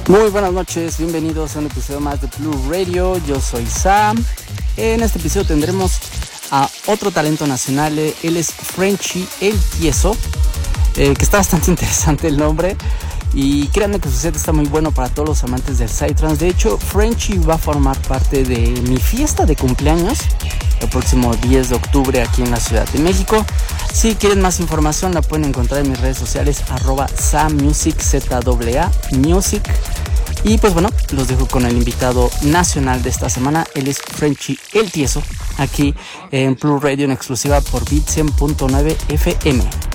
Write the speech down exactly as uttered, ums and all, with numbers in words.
Muy buenas noches, bienvenidos a un episodio más de Blue Radio. Yo soy Sam. En este episodio tendremos a otro talento nacional. Él es Frenchy El Tieso, eh, que está bastante interesante el nombre. Y créanme que su set está muy bueno para todos los amantes del Psytrance. De hecho, Frenchy va a formar parte de mi fiesta de cumpleaños el próximo diez de octubre aquí en la Ciudad de México. Si quieren más información la pueden encontrar en mis redes sociales arroba samusic, Z A A Music. Y pues bueno, los dejo con el invitado nacional de esta semana. Él es Frenchy El Tieso, aquí en Blue Radio en exclusiva por Beat cien punto nueve F M.